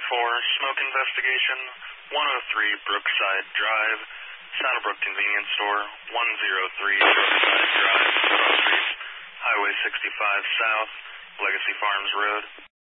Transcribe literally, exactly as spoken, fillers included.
four, smoke investigation, one oh three Brookside Drive, Saddlebrook Convenience Store, one oh three Brookside Drive, Groceries, Highway sixty-five South, Legacy Farms Road.